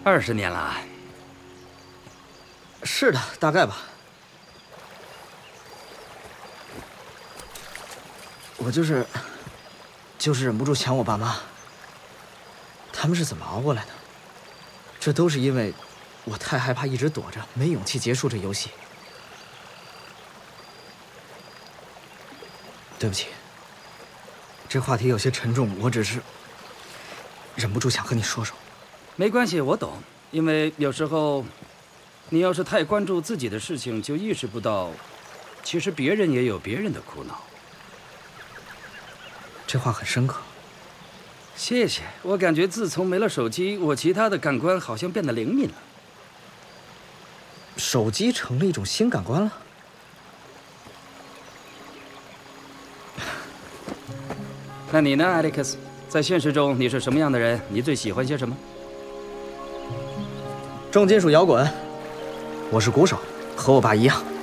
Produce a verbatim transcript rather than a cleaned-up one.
二十年了。 是的，大概吧。我就是，就是忍不住想我爸妈。他们是怎么熬过来的？这都是因为我太害怕一直躲着，没勇气结束这游戏。对不起，这话题有些沉重，我只是忍不住想和你说说。 没关系，我懂。因为有时候，你要是太关注自己的事情，就意识不到，其实别人也有别人的苦恼。 这话很深刻。 谢谢，我感觉自从没了手机，我其他的感官好像变得灵敏了。 手机成了一种新感官了。 那你呢，艾利克斯？在现实中你是什么样的人？你最喜欢些什么？ 重金属摇滚。我是鼓手，和我爸一样。